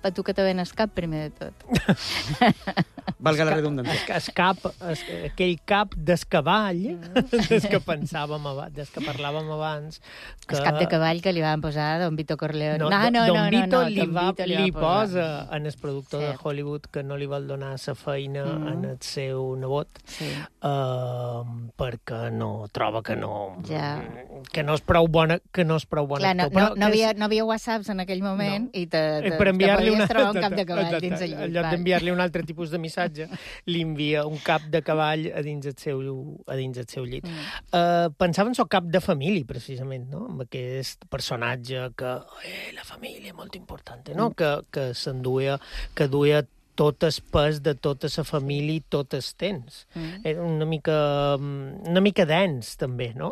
escap, a tu que te ven escap, primer de tot. Valga la redundància. Aquell cap d'escavall, des que pensàvem abans, des que parlàvem abans... Escap de cavall que li van posar Don Vito Corleone. Don Vito li posar. posa en el productor de Hollywood que no li vol donar la feina en el seu nebot perquè no troba que no és prou bona Clar, no havia whatsapps en aquell moment i te podies trobar un cap de cavall dins el llit. En lloc d'enviar-li un altre tipus de missatge, li envia un cap de cavall a dins el seu llit. Pensava en el cap de família, precisament, no? Amb aquest personatge que la família és molt important, no? Que s'enduia, que duia tot el pes de tota la família i tot el temps. Era una mica dens, també, no?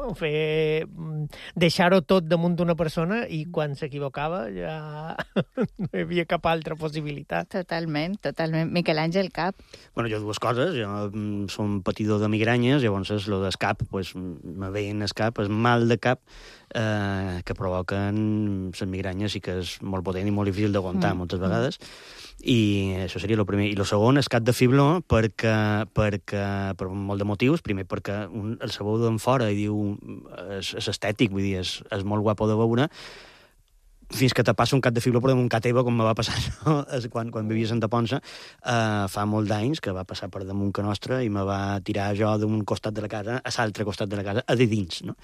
Deixar-ho tot damunt d'una persona i quan s'equivocava ja no hi havia cap altra possibilitat. Totalment. Miquel Àngel Cap. Bueno, jo dues coses. Jo som patidor de migranyes, llavors lo del cap, me veien el cap, el mal de cap que provoquen les migranyes i que és molt potent i molt difícil d'aguantar moltes vegades. I això seria el primer. I el segon és cap de fibló perquè per molt de motius. Primer perquè el sabó d'en fora i diu és estètic, vull dir, és molt guapo de veure, fins que te passa un cap de fibló per damunt ca teva, com me va passar quan vivia a Santa Ponça, fa molts d'anys, que va passar per damunt ca nostra i me va tirar jo d'un costat de la casa a l'altre costat de la casa, a de dins, no?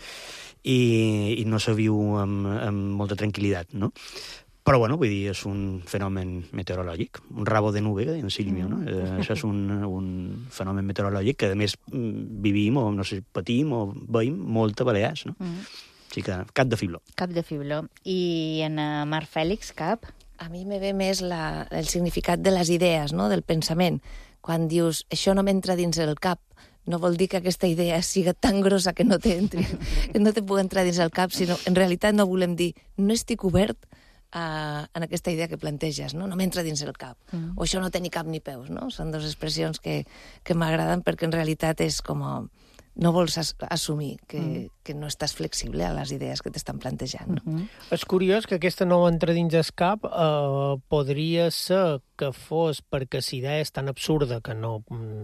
I no se viu amb molta tranquil·litat, no? Però, bueno, vull dir, és un fenomen meteorològic, un rabo de nube, en Silvio, no? Això és un fenomen meteorològic que, a més, vivim, o no sé, patim, o veiem molta Balears, no? Així que, cap de fibló. Cap de fibló. I en Marc Fèlix, cap? A mi me ve més el significat de les idees, no? Del pensament. Quan dius, això no m'entra dins el cap, no vol dir que aquesta idea siga tan grossa que no t'entri, que no te pugui entrar dins el cap, sinó, en realitat, no volem dir, no estic obert en aquesta idea que planteges, no? No m'entra dins el cap. O això no té ni cap ni peus, no? Són dues expressions que m'agraden perquè en realitat és com no vols assumir que no estàs flexible a les idees que t'estan plantejant. No? És curiós que aquesta no entra dins el cap podria ser que fos perquè la idea és tan absurda que no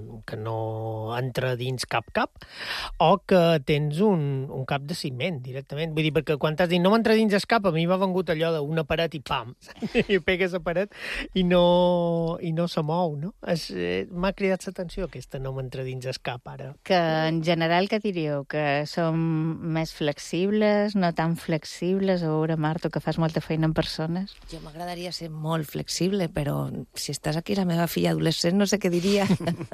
entra dins cap, o que tens un cap de ciment, directament. Vull dir, perquè quan t'has dit no m'entra dins el cap, a mi m'ha vengut allò d'una paret i pam, i pegues la paret i no se mou, no? M'ha cridat l'atenció aquesta no m'entra dins el cap, ara. Que en general, què diríeu? Que som més flexibles, no tan flexibles? A veure, Marta, que fas molta feina en persones. Jo m'agradaria ser molt flexible, però si estàs aquí, la meva filla adolescent, no sé què diria.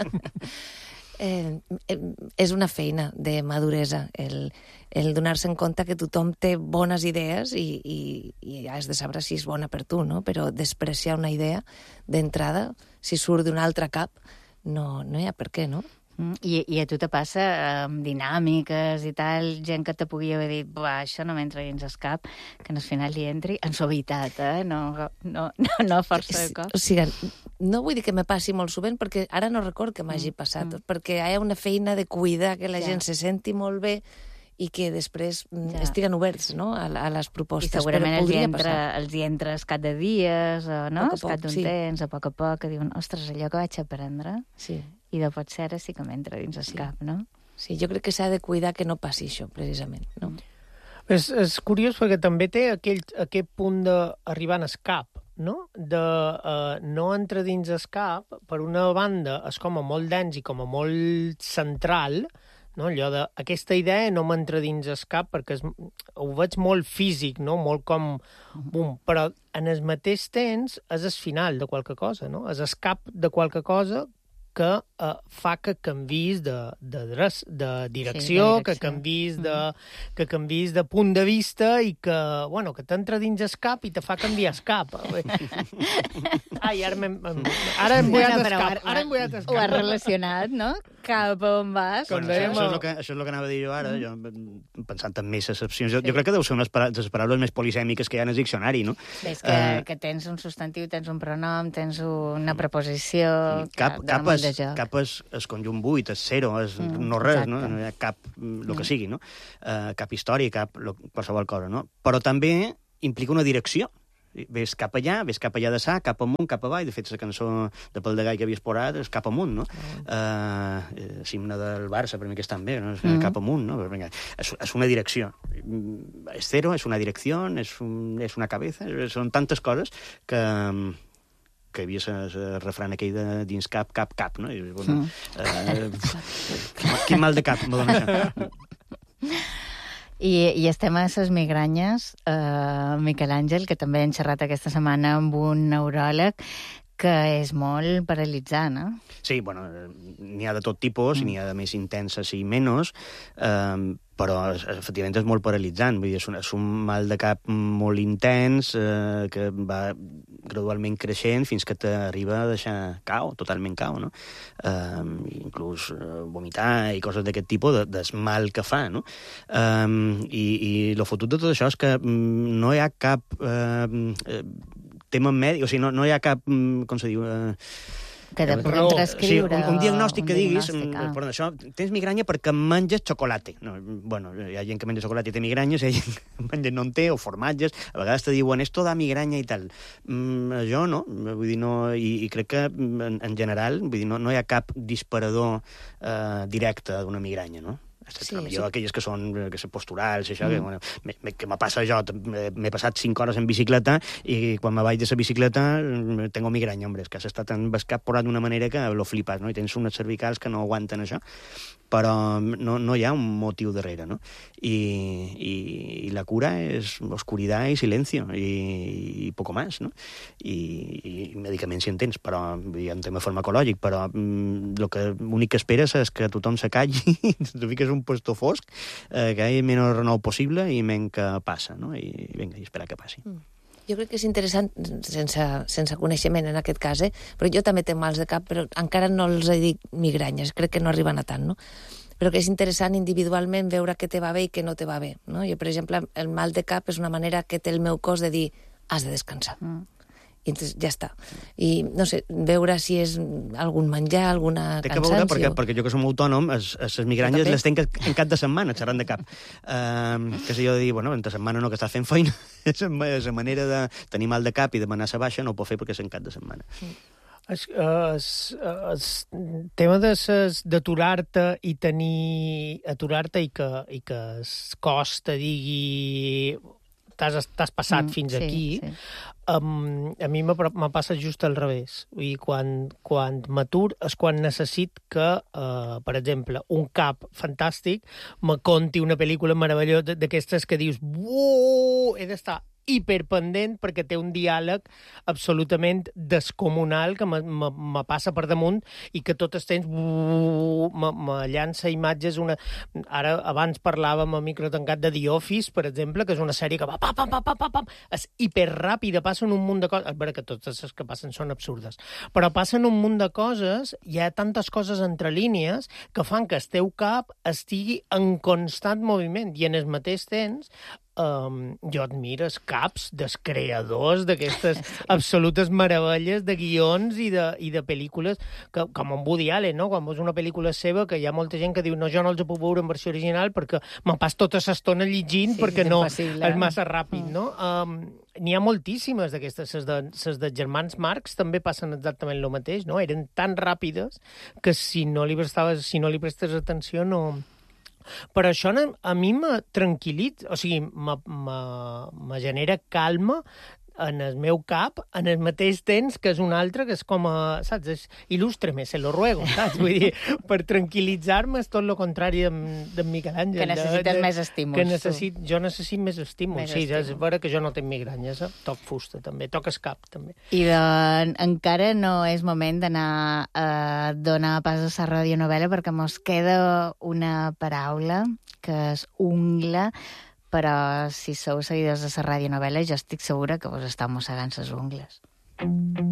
És una feina de maduresa, el donar-se en compte que tothom té bones idees i has de saber si és bona per tu, no? Però despreciar una idea d'entrada, si surt d'un altre cap, no hi ha per què, no? I a tu te passa amb dinàmiques i tal, gent que te pugui haver dit això no m'entra dins el cap, que al final li entri en suavitat, no força de cop. O sigui, no vull dir que me passi molt sovint, perquè ara no record que m'hagi passat, perquè hi ha una feina de cuidar que la gent se senti molt bé i que després estiguen oberts, no?, a les propostes. I segurament els hi entres cada dies, no?, cap d'un temps, a poc, que diuen, ostres, allò que vaig aprendre... Sí. I de potser ara sí que m'entra dins el cap, no? Sí, jo crec que s'ha de cuidar que no passi això, precisament, no? És curiós perquè també té aquest punt d'arribar en el cap, no? No entra dins el cap, per una banda, és com a molt dens i com a molt central, no? Allò aquesta idea no m'entra dins el cap perquè ho veig molt físic, no? Molt com... Bum, però en el mateix temps és el final de qualque cosa, no? És el cap de qualque cosa que fa que canvis de direcció, que canvis de punt de vista i que t'entra dins el cap i te fa canviar el cap. Ai, ara hem bullat el cap. Ho has relacionat, no? Cap on vas. Això és el que anava a dir jo ara, jo pensant en més excepcions. Jo crec que deu ser una de les paraules més polisèmiques que hi ha en el diccionari, no? És que tens un substantiu, tens un pronom, tens una preposició... Cap és conjunt buit, és zero, és no res, no? No hi ha cap, el que sigui, no? Cap història, cap qualsevol cosa, no? Però també implica una direcció. ves cap allà de sa, cap amunt, cap avall. De fet, la cançó de Pel de Gai que havies posat és cap amunt, no? L'himne del Barça, per mi que estan bé, no? Cap amunt, no? Però, vinga, és una direcció. És cero, és una direcció, és una cabeza, són tantes coses que hi havia el refrán aquell de dins cap, no? I, bueno, quin mal de cap me dona això. I estem a les migranyes, Miquel Àngel, que també hem xerrat aquesta setmana amb un neuròleg, que és molt paralitzant, eh? Sí, bueno, n'hi ha de tot tipus, n'hi ha de més intenses i menys, però efectivament és molt paralitzant. Vull dir, és un mal de cap molt intens que va gradualment creixent fins que t'arriba a deixar totalment cau, no? Inclús vomitar i coses d'aquest tipus, del mal que fa, no? I el fotut de tot això és que no hi ha cap tema mèdic, o sigui, no hi ha cap, com se diu... Que de prescriure... Sí, un diagnòstic que diguis, perdó, això, tens migranya perquè menges xocolata. No, bueno, hi ha gent que menja xocolata i té migranyes, hi ha gent que menja no en té, o formatges, a vegades te diuen esto da migranya i tal. Jo no, vull dir, no, i crec que en general, vull dir, no hi ha cap disparador directe d'una migranya, no? Sí, millor aquelles que són posturals, això, que me passa jo, m'he passat 5 hores en bicicleta i quan me vaig de la bicicleta tengo migranya, hombre, és que has estat embascaporat d'una manera que lo flipes, no? I tens unes cervicals que no aguanten això, però no hi ha un motiu darrere, no? I la cura és oscuridad i silencio i poco más, no? I medicaments si en tens, però hi ha un tema farmacològic, però l'únic que esperes és que tothom se calli, tu fiques un puesto fosc, que hi hagi menys renou possible i menys que passa, no? I vinga, i esperar que passi. Jo crec que és interessant, sense coneixement en aquest cas, però jo també tenc mals de cap, però encara no els dic migranyes, crec que no arriben a tant, no? Però que és interessant individualment veure què te va bé i què no te va bé, no? Jo, per exemple, el mal de cap és una manera que té el meu cos de dir has de descansar. I entonces ja està. I, no sé, veure si és algun menjar, alguna cansanci... Té que veure, perquè jo que som autònom, les migranyes les tenc en cap de setmana, xerrant de cap. Que sé jo de dir, bueno, entre setmana no, que estàs fent feina, la manera de tenir mal de cap i demanar la baixa no ho pot fer perquè és en cap de setmana. El tema d'aturar-te i aturar-te i que el cos te digui t'has passat fins aquí, sí. A mi me passa just al revés. Vull dir, quan m'atur és quan necessit que, per exemple, un cap fantàstic me conti una pel·lícula meravellosa d'aquestes que dius he d'estar hiperpendent perquè té un diàleg absolutament descomunal que me passa per damunt i que tot el temps me llança imatges. Ara, abans parlàvem a micro tancat de The Office, per exemple, que és una sèrie que va pam, és hiperràpida, passen un munt de coses. És veritat que totes les que passen són absurdes, però passen un munt de coses, hi ha tantes coses entre línies que fan que el teu cap estigui en constant moviment i en el mateix temps jo admiro els caps dels creadors d'aquestes absolutes meravelles de guions i de pel·lícules, com en Woody Allen, no? Quan veus una pel·lícula seva, que hi ha molta gent que diu no, jo no els puc veure en versió original perquè me'n pas tota l'estona llegint perquè no, és massa ràpid, no? N'hi ha moltíssimes d'aquestes, les de germans Marx també passen exactament el mateix, no? Eren tan ràpides que si no li prestes atenció no... Però això a mi me tranquil·litza, o sigui, me genera calma en el meu cap, en el mateix temps que és un altre, que és com a, saps, il·lústreme, se lo ruego, saps? Vull dir, per tranquil·litzar-me és tot el contrari d'en Miquel Àngel. Que necessites més estímuls. Jo necessito més estímuls, sí, és vera que jo no tinc migranyes, toc fusta també, toc escap també. I encara no és moment d'anar a donar pas a la radionovel·la perquè mos queda una paraula que és ungla, però si sou seguidors de la radionovel·la jo estic segura que vos estàu mossegant les ungles.